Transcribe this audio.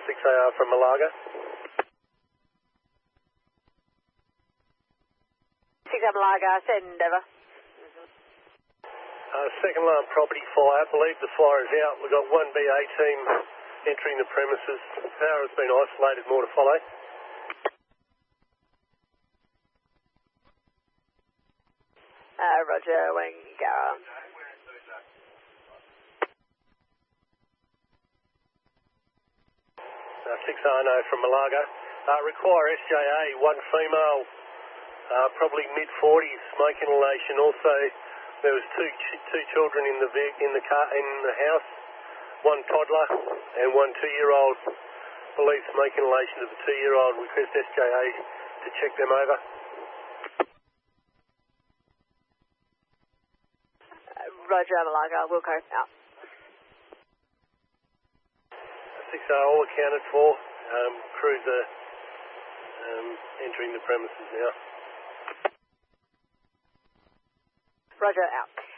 6AR from Malaga. 6AR Malaga, send over. Second alarm property fire. I believe the fire is out. We've got one BA team entering the premises. Power has been isolated, more to follow. Roger, Wangara. 6RNO from Malaga. Require SJA, one female, probably mid-40s, smoke inhalation. Also, there was two children in the house, one toddler and one 2-year-old. Believe smoke inhalation to the 2-year-old. Request SJA to check them over. Roger, Malaga, Wilco, out. 6R all accounted for. Crews are entering the premises now. Roger, out.